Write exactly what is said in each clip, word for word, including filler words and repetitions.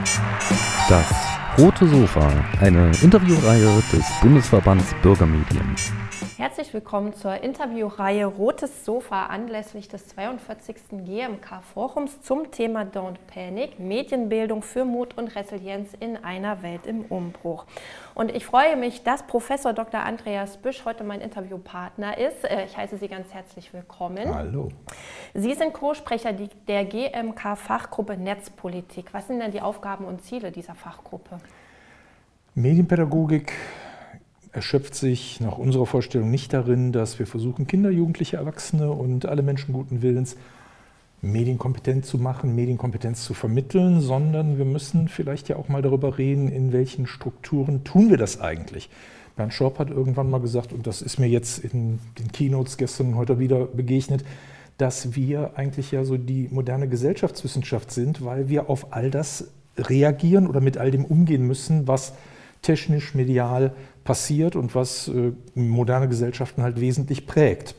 Das Rote Sofa, eine Interviewreihe des Bundesverbands Bürgermedien. Herzlich willkommen zur Interviewreihe Rotes Sofa anlässlich des zweiundvierzigsten G M K-Forums zum Thema Don't Panic, Medienbildung für Mut und Resilienz in einer Welt im Umbruch. Und ich freue mich, dass Professor Doktor Andreas Büsch heute mein Interviewpartner ist. Ich heiße Sie ganz herzlich willkommen. Hallo. Sie sind Co-Sprecher der G M K-Fachgruppe Netzpolitik. Was sind denn die Aufgaben und Ziele dieser Fachgruppe? Medienpädagogik erschöpft sich nach unserer Vorstellung nicht darin, dass wir versuchen, Kinder, Jugendliche, Erwachsene und alle Menschen guten Willens medienkompetent zu machen, Medienkompetenz zu vermitteln, sondern wir müssen vielleicht ja auch mal darüber reden, in welchen Strukturen tun wir das eigentlich. Bernd Schorp hat irgendwann mal gesagt, und das ist mir jetzt in den Keynotes gestern und heute wieder begegnet, dass wir eigentlich ja so die moderne Gesellschaftswissenschaft sind, weil wir auf all das reagieren oder mit all dem umgehen müssen, was technisch, medial passiert und was äh, moderne Gesellschaften halt wesentlich prägt.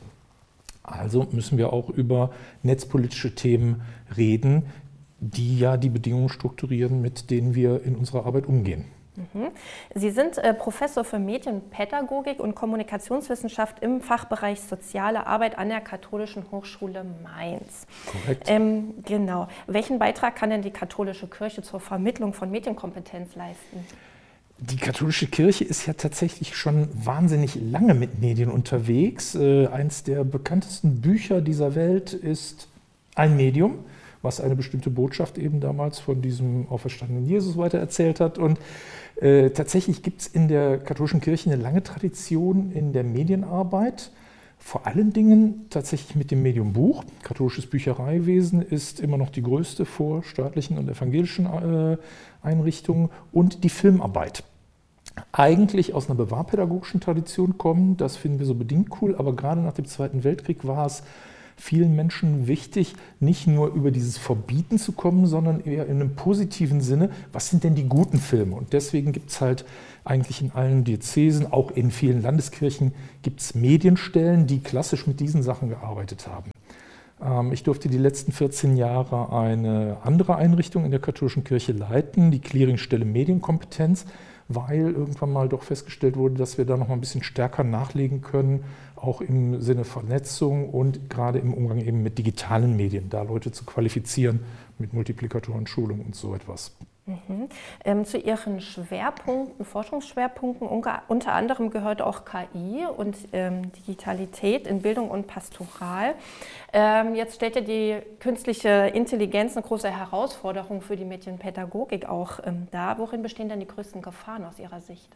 Also müssen wir auch über netzpolitische Themen reden, die ja die Bedingungen strukturieren, mit denen wir in unserer Arbeit umgehen. Mhm. Sie sind äh, Professor für Medienpädagogik und Kommunikationswissenschaft im Fachbereich Soziale Arbeit an der Katholischen Hochschule Mainz. Korrekt. Ähm, genau. Welchen Beitrag kann denn die katholische Kirche zur Vermittlung von Medienkompetenz leisten? Die katholische Kirche ist ja tatsächlich schon wahnsinnig lange mit Medien unterwegs. Äh, eins der bekanntesten Bücher dieser Welt ist Ein Medium, was eine bestimmte Botschaft eben damals von diesem auferstandenen Jesus weitererzählt hat. Und äh, tatsächlich gibt es in der katholischen Kirche eine lange Tradition in der Medienarbeit, vor allen Dingen tatsächlich mit dem Medium Buch. Katholisches Büchereiwesen ist immer noch die größte vor staatlichen und evangelischen äh, Einrichtungen, und die Filmarbeit. Eigentlich aus einer bewahrpädagogischen Tradition kommen, das finden wir so bedingt cool, aber gerade nach dem Zweiten Weltkrieg war es vielen Menschen wichtig, nicht nur über dieses Verbieten zu kommen, sondern eher in einem positiven Sinne, was sind denn die guten Filme? Und deswegen gibt es halt eigentlich in allen Diözesen, auch in vielen Landeskirchen, gibt es Medienstellen, die klassisch mit diesen Sachen gearbeitet haben. Ähm, ich durfte die letzten vierzehn Jahre eine andere Einrichtung in der katholischen Kirche leiten, die Clearingstelle Medienkompetenz, weil irgendwann mal doch festgestellt wurde, dass wir da noch mal ein bisschen stärker nachlegen können, auch im Sinne Vernetzung und gerade im Umgang eben mit digitalen Medien, da Leute zu qualifizieren mit Multiplikatoren, Schulung und so etwas. Mhm. Ähm, zu Ihren Schwerpunkten, Forschungsschwerpunkten, unter, unter anderem gehört auch K I und ähm, Digitalität in Bildung und Pastoral. Ähm, jetzt stellt ja die künstliche Intelligenz eine große Herausforderung für die Medienpädagogik auch ähm, dar. Worin bestehen denn die größten Gefahren aus Ihrer Sicht?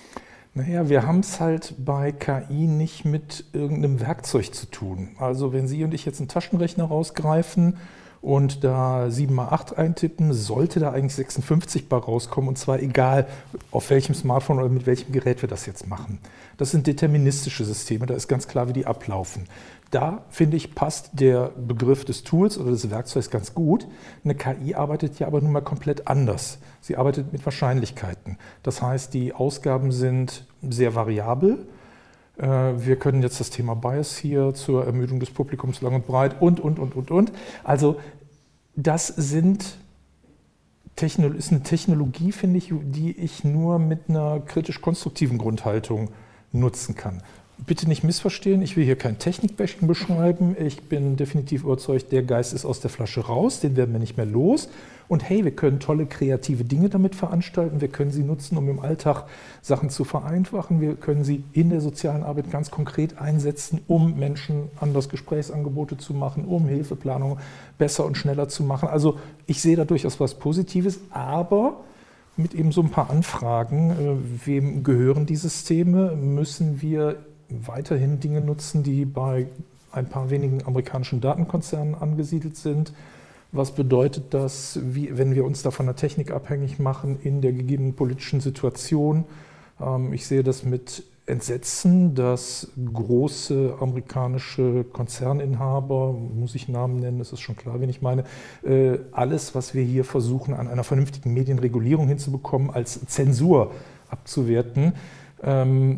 Naja, wir haben es halt bei K I nicht mit irgendeinem Werkzeug zu tun. Also wenn Sie und ich jetzt einen Taschenrechner rausgreifen und da sieben mal acht eintippen, sollte da eigentlich sechsundfünfzig bei rauskommen, und zwar egal, auf welchem Smartphone oder mit welchem Gerät wir das jetzt machen. Das sind deterministische Systeme, da ist ganz klar, wie die ablaufen. Da, finde ich, passt der Begriff des Tools oder des Werkzeugs ganz gut. Eine K I arbeitet ja aber nun mal komplett anders. Sie arbeitet mit Wahrscheinlichkeiten. Das heißt, die Ausgaben sind sehr variabel. Wir können jetzt das Thema Bias hier zur Ermüdung des Publikums lang und breit und, und, und, und, und. Also das sind, ist eine Technologie, finde ich, die ich nur mit einer kritisch-konstruktiven Grundhaltung nutzen kann. Bitte nicht missverstehen, ich will hier kein Technik-Bashing beschreiben. Ich bin definitiv überzeugt, der Geist ist aus der Flasche raus, den werden wir nicht mehr los. Und hey, wir können tolle kreative Dinge damit veranstalten, wir können sie nutzen, um im Alltag Sachen zu vereinfachen, wir können sie in der sozialen Arbeit ganz konkret einsetzen, um Menschen anders Gesprächsangebote zu machen, um Hilfeplanung besser und schneller zu machen. Also ich sehe da durchaus was Positives, aber mit eben so ein paar Anfragen, wem gehören die Systeme, müssen wir weiterhin Dinge nutzen, die bei ein paar wenigen amerikanischen Datenkonzernen angesiedelt sind. Was bedeutet das, wie, wenn wir uns da von der Technik abhängig machen in der gegebenen politischen Situation? Ähm, ich sehe das mit Entsetzen, dass große amerikanische Konzerninhaber, muss ich Namen nennen, das ist schon klar, wen ich meine, äh, alles, was wir hier versuchen, an einer vernünftigen Medienregulierung hinzubekommen, als Zensur abzuwerten. Ähm,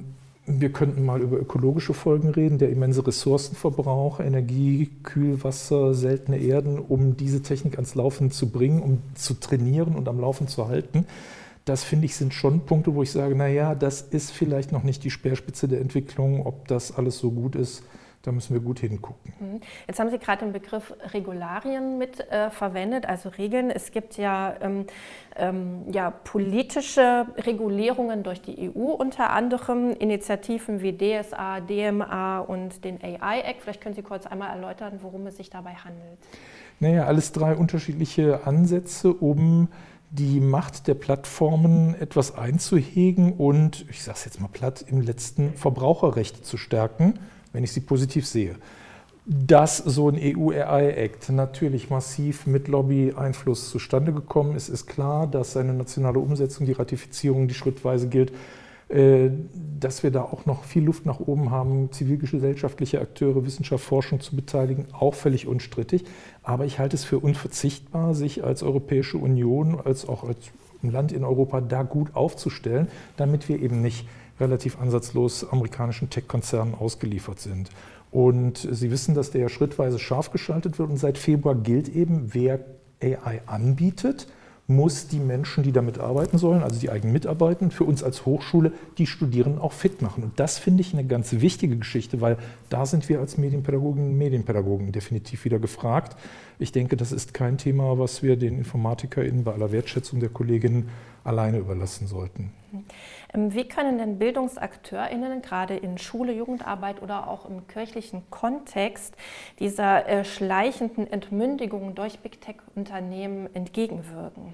Wir könnten mal über ökologische Folgen reden, der immense Ressourcenverbrauch, Energie, Kühlwasser, seltene Erden, um diese Technik ans Laufen zu bringen, um zu trainieren und am Laufen zu halten. Das, finde ich, sind schon Punkte, wo ich sage, naja, das ist vielleicht noch nicht die Speerspitze der Entwicklung, ob das alles so gut ist. Da müssen wir gut hingucken. Jetzt haben Sie gerade den Begriff Regularien mit äh, verwendet, also Regeln. Es gibt ja, ähm, ähm, ja politische Regulierungen durch die E U unter anderem, Initiativen wie D S A, D M A und den A I-Act. Vielleicht können Sie kurz einmal erläutern, worum es sich dabei handelt. Naja, alles drei unterschiedliche Ansätze, um die Macht der Plattformen etwas einzuhegen und, ich sage es jetzt mal platt, im letzten Verbraucherrechte zu stärken, wenn ich sie positiv sehe. Dass so ein E U-A I-Act natürlich massiv mit Lobby-Einfluss zustande gekommen ist, ist klar, dass seine nationale Umsetzung, die Ratifizierung, die schrittweise gilt, dass wir da auch noch viel Luft nach oben haben, zivilgesellschaftliche Akteure, Wissenschaft, Forschung zu beteiligen, auch völlig unstrittig. Aber ich halte es für unverzichtbar, sich als Europäische Union, als auch als Land in Europa da gut aufzustellen, damit wir eben nicht relativ ansatzlos amerikanischen Tech-Konzernen ausgeliefert sind. Und Sie wissen, dass der ja schrittweise scharf geschaltet wird und seit Februar gilt eben, wer A I anbietet, muss die Menschen, die damit arbeiten sollen, also die eigenen Mitarbeiter, für uns als Hochschule, die Studierenden auch fit machen. Und das finde ich eine ganz wichtige Geschichte, weil da sind wir als Medienpädagoginnen und Medienpädagogen definitiv wieder gefragt. Ich denke, das ist kein Thema, was wir den InformatikerInnen bei aller Wertschätzung der Kolleginnen alleine überlassen sollten. Wie können denn BildungsakteurInnen gerade in Schule, Jugendarbeit oder auch im kirchlichen Kontext dieser äh, schleichenden Entmündigung durch Big Tech-Unternehmen entgegenwirken?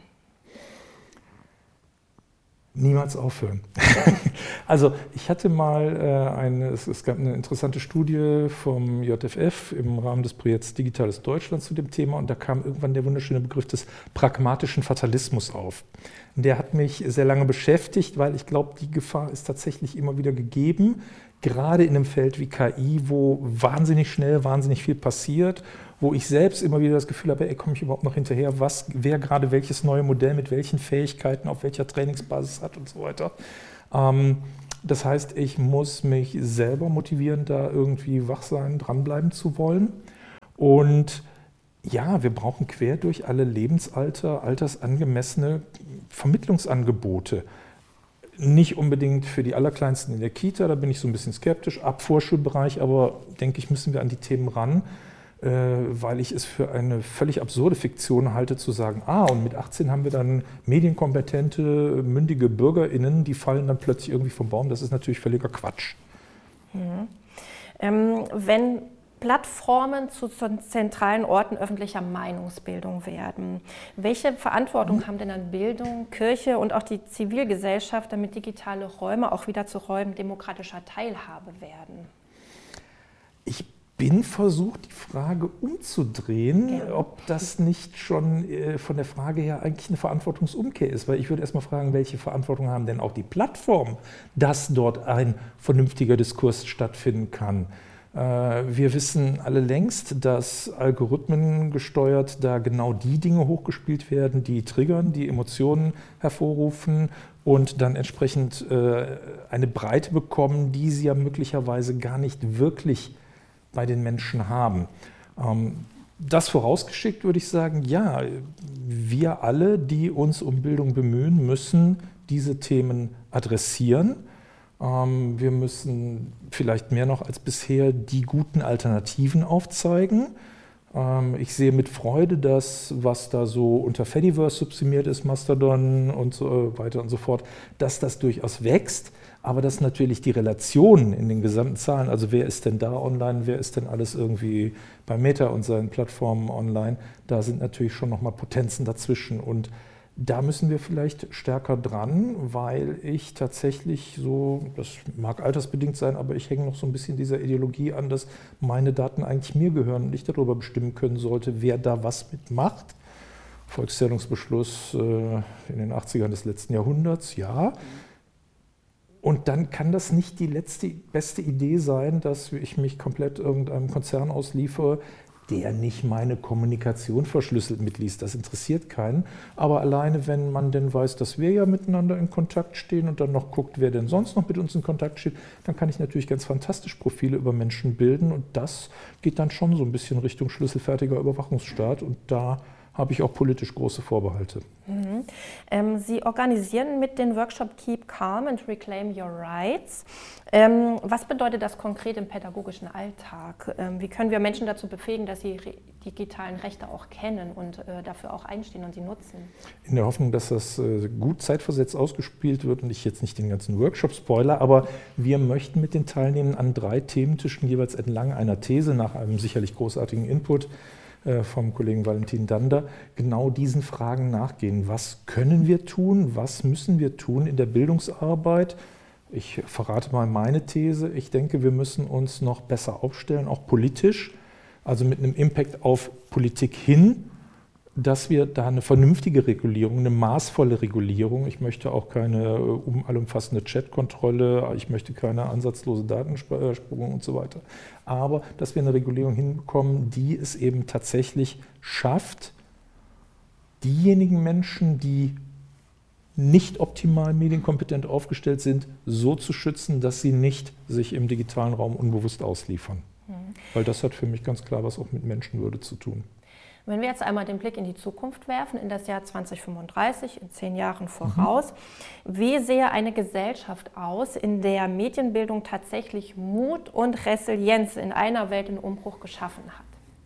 Niemals aufhören. Also ich hatte mal äh, eine, es, es gab eine interessante Studie vom J F F im Rahmen des Projekts Digitales Deutschland zu dem Thema und da kam irgendwann der wunderschöne Begriff des pragmatischen Fatalismus auf. Der hat mich sehr lange beschäftigt, weil ich glaube, die Gefahr ist tatsächlich immer wieder gegeben, gerade in einem Feld wie K I, wo wahnsinnig schnell, wahnsinnig viel passiert, wo ich selbst immer wieder das Gefühl habe, ey, komme ich überhaupt noch hinterher, was, wer gerade welches neue Modell mit welchen Fähigkeiten, auf welcher Trainingsbasis hat und so weiter. Ähm, das heißt, ich muss mich selber motivieren, da irgendwie wach sein, dranbleiben zu wollen. Und ja, wir brauchen quer durch alle Lebensalter, altersangemessene Vermittlungsangebote. Nicht unbedingt für die Allerkleinsten in der Kita, da bin ich so ein bisschen skeptisch, ab Vorschulbereich, aber denke ich, müssen wir an die Themen ran, äh, weil ich es für eine völlig absurde Fiktion halte, zu sagen, ah, und mit achtzehn haben wir dann medienkompetente, mündige BürgerInnen, die fallen dann plötzlich irgendwie vom Baum. Das ist natürlich völliger Quatsch. Mhm. Ähm, wenn Plattformen zu zentralen Orten öffentlicher Meinungsbildung werden. Welche Verantwortung haben denn dann Bildung, Kirche und auch die Zivilgesellschaft, damit digitale Räume auch wieder zu Räumen demokratischer Teilhabe werden? Ich bin versucht, die Frage umzudrehen, Gerne. ob das nicht schon von der Frage her eigentlich eine Verantwortungsumkehr ist. Weil ich würde erstmal fragen, welche Verantwortung haben denn auch die Plattformen, dass dort ein vernünftiger Diskurs stattfinden kann. Wir wissen alle längst, dass Algorithmen gesteuert da genau die Dinge hochgespielt werden, die triggern, die Emotionen hervorrufen und dann entsprechend eine Breite bekommen, die sie ja möglicherweise gar nicht wirklich bei den Menschen haben. Das vorausgeschickt würde ich sagen, ja, wir alle, die uns um Bildung bemühen, müssen diese Themen adressieren. Wir müssen vielleicht mehr noch als bisher die guten Alternativen aufzeigen. Ich sehe mit Freude das, was da so unter Fediverse subsumiert ist, Mastodon und so weiter und so fort, dass das durchaus wächst, aber dass natürlich die Relationen in den gesamten Zahlen, also wer ist denn da online, wer ist denn alles irgendwie bei Meta und seinen Plattformen online, da sind natürlich schon nochmal Potenzen dazwischen und da müssen wir vielleicht stärker dran, weil ich tatsächlich so, das mag altersbedingt sein, aber ich hänge noch so ein bisschen dieser Ideologie an, dass meine Daten eigentlich mir gehören und ich darüber bestimmen können sollte, wer da was mitmacht. Volkszählungsbeschluss äh, in den achtzigern des letzten Jahrhunderts, ja. Und dann kann das nicht die letzte, beste Idee sein, dass ich mich komplett irgendeinem Konzern ausliefere. der nicht meine Kommunikation verschlüsselt mitliest. Das interessiert keinen. Aber alleine, wenn man denn weiß, dass wir ja miteinander in Kontakt stehen und dann noch guckt, wer denn sonst noch mit uns in Kontakt steht, dann kann ich natürlich ganz fantastisch Profile über Menschen bilden. Und das geht dann schon so ein bisschen Richtung schlüsselfertiger Überwachungsstaat. Und da habe ich auch politisch große Vorbehalte. Mhm. Ähm, Sie organisieren mit dem Workshop Keep Calm and Reclaim Your Rights. Ähm, was bedeutet das konkret im pädagogischen Alltag? Ähm, wie können wir Menschen dazu befähigen, dass sie re- digitalen Rechte auch kennen und äh, dafür auch einstehen und sie nutzen? In der Hoffnung, dass das äh, gut zeitversetzt ausgespielt wird und ich jetzt nicht den ganzen Workshop spoiler, aber wir möchten mit den Teilnehmern an drei Thementischen jeweils entlang einer These nach einem sicherlich großartigen Input vom Kollegen Valentin Dander, genau diesen Fragen nachgehen. Was können wir tun? Was müssen wir tun in der Bildungsarbeit? Ich verrate mal meine These. Ich denke, wir müssen uns noch besser aufstellen, auch politisch, also mit einem Impact auf Politik hin, dass wir da eine vernünftige Regulierung, eine maßvolle Regulierung, ich möchte auch keine um, allumfassende Chat-Kontrolle, ich möchte keine ansatzlose Datenspiegelung und so weiter, aber dass wir eine Regulierung hinbekommen, die es eben tatsächlich schafft, diejenigen Menschen, die nicht optimal medienkompetent aufgestellt sind, so zu schützen, dass sie nicht sich im digitalen Raum unbewusst ausliefern. Mhm. Weil das hat für mich ganz klar was auch mit Menschenwürde zu tun. Wenn wir jetzt einmal den Blick in die Zukunft werfen, in das Jahr zwanzig fünfunddreißig, in zehn Jahren voraus, mhm. wie sähe eine Gesellschaft aus, in der Medienbildung tatsächlich Mut und Resilienz in einer Welt in Umbruch geschaffen hat?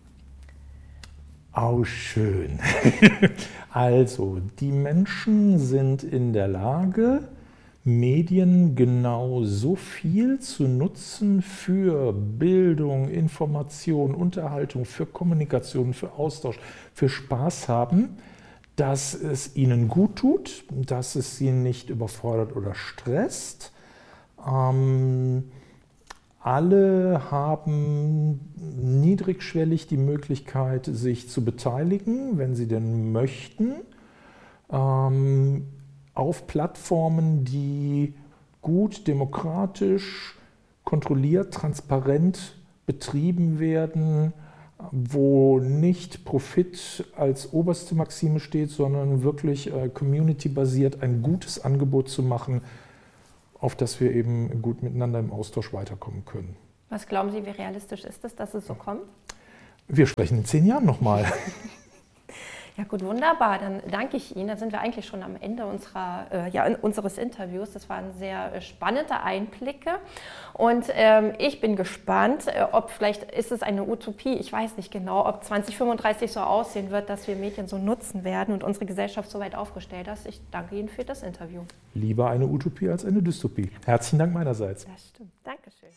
Au, schön. Also, die Menschen sind in der Lage, Medien genau so viel zu nutzen für Bildung, Information, Unterhaltung, für Kommunikation, für Austausch, für Spaß haben, dass es ihnen gut tut, dass es sie nicht überfordert oder stresst. Ähm, alle haben niedrigschwellig die Möglichkeit, sich zu beteiligen, wenn sie denn möchten. Ähm, auf Plattformen, die gut, demokratisch, kontrolliert, transparent betrieben werden, wo nicht Profit als oberste Maxime steht, sondern wirklich äh, community-basiert ein gutes Angebot zu machen, auf das wir eben gut miteinander im Austausch weiterkommen können. Was glauben Sie, wie realistisch ist es, dass es so kommt? Wir sprechen in zehn Jahren nochmal. Ja gut, wunderbar. Dann danke ich Ihnen. Da sind wir eigentlich schon am Ende unserer, äh, ja, unseres Interviews. Das waren sehr äh, spannende Einblicke. Und ähm, ich bin gespannt, äh, ob vielleicht ist es eine Utopie. Ich weiß nicht genau, ob zwanzig fünfunddreißig so aussehen wird, dass wir Medien so nutzen werden und unsere Gesellschaft so weit aufgestellt ist. Ich danke Ihnen für das Interview. Lieber eine Utopie als eine Dystopie. Herzlichen Dank meinerseits. Das stimmt. Dankeschön.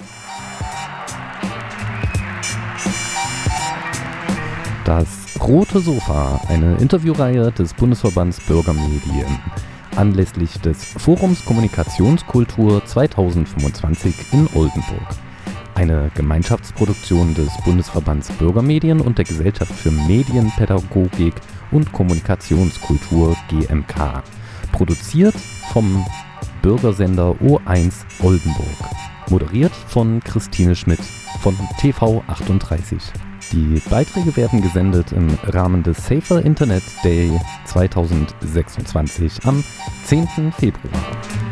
Das Rote Sofa, eine Interviewreihe des Bundesverbands Bürgermedien, anlässlich des Forums Kommunikationskultur zweitausendfünfundzwanzig in Oldenburg. Eine Gemeinschaftsproduktion des Bundesverbands Bürgermedien und der Gesellschaft für Medienpädagogik und Kommunikationskultur G M K. Produziert vom Bürgersender O eins Oldenburg. Moderiert von Christine Schmidt von T V achtunddreißig. Die Beiträge werden gesendet im Rahmen des Safer Internet Day zweitausendsechsundzwanzig am zehnten Februar.